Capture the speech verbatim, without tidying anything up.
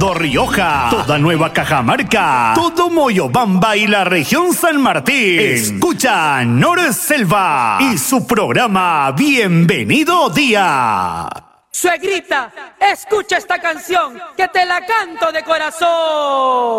todo Rioja, toda Nueva Cajamarca, todo Moyobamba y la región San Martín. Escucha Nor Selva y su programa Bienvenido Día. Suegrita, escucha esta canción que te la canto de corazón.